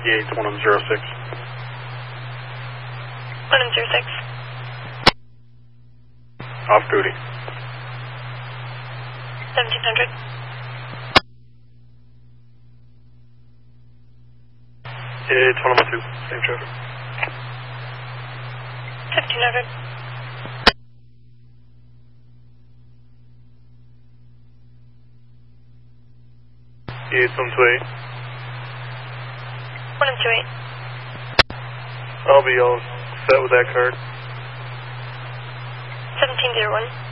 Yates, 1106. 1106. Off duty. 1700. It's 1112. Same traffic. 1500. It's 128. 1128. I'll be all set with that card. 1701.